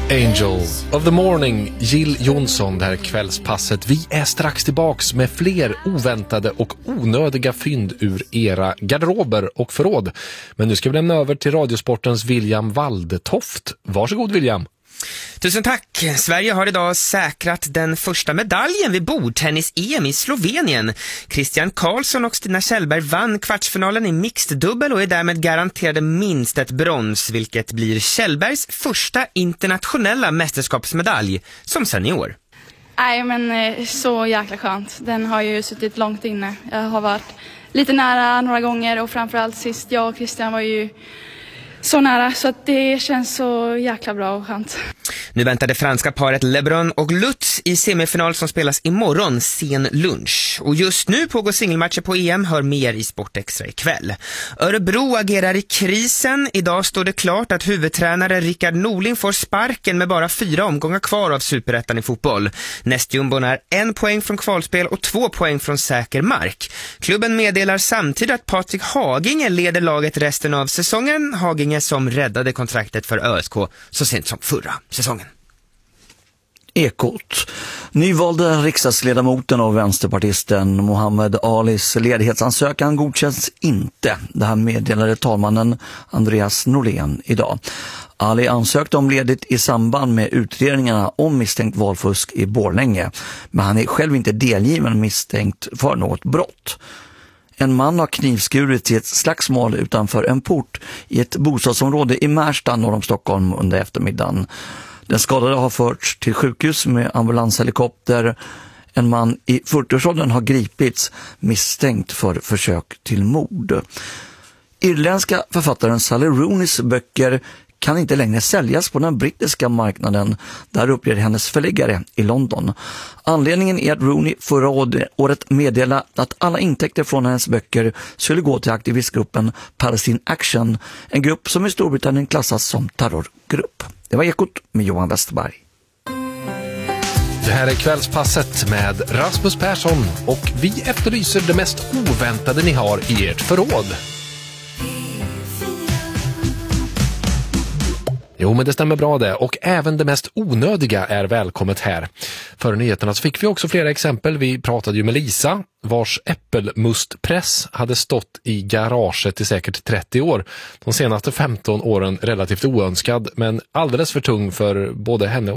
Angel of the Morning, Jill Johnson, det här kvällspasset. Vi är strax tillbaks med fler oväntade och onödiga fynd ur era garderober och förråd. Men nu ska vi lämna över till Radiosportens William Waldetoft. Varsågod William. Tusen tack. Sverige har idag säkrat den första medaljen vid bordtennis-EM i Slovenien. Christian Karlsson och Stina Kjellberg vann kvartsfinalen i mixed dubbel och är därmed garanterade minst ett brons, vilket blir Kjellbergs första internationella mästerskapsmedalj som senior. Nej, men så jäkla skönt. Den har ju suttit långt inne. Jag har varit lite nära några gånger och framförallt sist jag och Christian var ju så nära, så att det känns så jäkla bra och skönt. Nu väntar det franska paret LeBrun och Lutz i semifinal som spelas imorgon sen lunch. Och just nu pågår singelmatcher på EM, hör mer i Sportextra ikväll. Örebro agerar i krisen. Idag står det klart att huvudtränare Rickard Norling får sparken med bara 4 omgångar kvar av Superettan i fotboll. Nästjumbon är 1 poäng från kvalspel och 2 poäng från säker mark. Klubben meddelar samtidigt att Patrik Haginge leder laget resten av säsongen. Haginge som räddade kontraktet för ÖSK så sent som förra säsongen. Ekot. Nyvalde riksdagsledamoten och vänsterpartisten Mohammed Alis ledighetsansökan godkänns inte. Det här meddelade talmannen Andreas Norlén idag. Ali ansökte om ledigt i samband med utredningarna om misstänkt valfusk i Borlänge, men han är själv inte delgiven misstänkt för något brott. En man har knivskurit i ett slagsmål utanför en port i ett bostadsområde i Märsta norr om Stockholm under eftermiddagen. Den skadade har förts till sjukhus med ambulanshelikopter. En man i 40-årsåldern har gripits misstänkt för försök till mord. Irländska författaren Sally Rooneys böcker kan inte längre säljas på den brittiska marknaden. Där uppger hennes förläggare i London. Anledningen är att Rooney förra året meddelade att alla intäkter från hennes böcker skulle gå till aktivistgruppen Palestine Action, en grupp som i Storbritannien klassas som terrorgrupp. Det var Ekot med Johan Westerberg. Det här är kvällspasset med Rasmus Persson och vi efterlyser det mest oväntade ni har i ert förråd. Jo, men det stämmer bra det. Och även det mest onödiga är välkommet här. Före nyheterna så fick vi också flera exempel. Vi pratade ju med Lisa, vars äppelmustpress hade stått i garaget i säkert 30 år. De senaste 15 åren relativt oönskad, men alldeles för tung för både henne